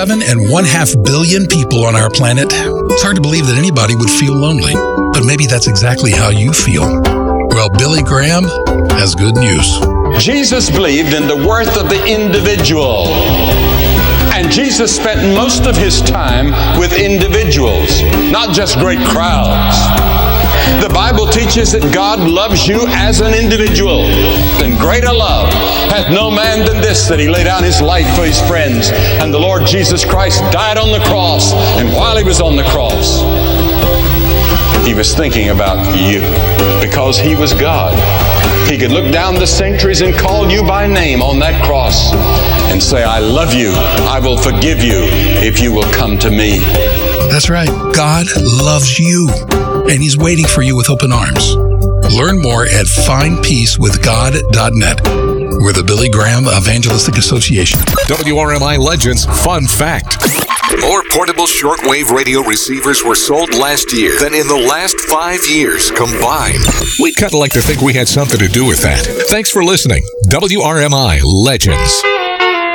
7.5 billion people on our planet. It's hard to believe that anybody would feel lonely, but maybe that's exactly how you feel. Well, Billy Graham has good news. Jesus believed in the worth of the individual. And Jesus spent most of his time with individuals, not just great crowds. The Bible teaches that God loves you as an individual. And greater love hath no man than this, that he lay down his life for his friends. And the Lord Jesus Christ died on the cross. And while he was on the cross, he was thinking about you, because he was God. He could look down the centuries and call you by name on that cross and say, I love you. I will forgive you if you will come to me. That's right. God loves you, and he's waiting for you with open arms. Learn more at findpeacewithgod.net. We're the Billy Graham Evangelistic Association. WRMI Legends Fun Fact. More portable shortwave radio receivers were sold last year than in the last 5 years combined. We'd kind of like to think we had something to do with that. Thanks for listening. WRMI Legends.